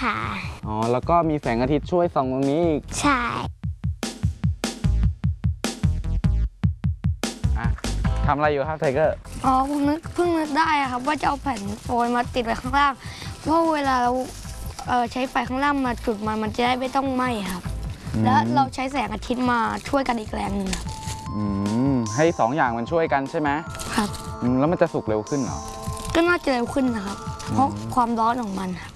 ค่ะอ๋อแล้วก็มีแสงอาทิตย์ช่วยส่องตรงนี้อีกใช่ทำอะไรอยู่ครับไทเกอร์อ๋อผมเพิ่งนึกได้ครับว่าจะเอาแผ่นโฟมมาติดไว้ข้างล่างเพราะเวลาเราใช้ไฟข้างล่างมาจุดมันจะได้ไม่ต้องไหม้ครับแล้วเราใช้แสงอาทิตย์มาช่วยกันอีกแรงหนึ่งครับให้2 อย่างมันช่วยกันใช่ไหมครับแล้วมันจะสุกเร็วขึ้นเหรอก็น่าจะเร็วขึ้นนะครับเพราะความร้อนของมันครับ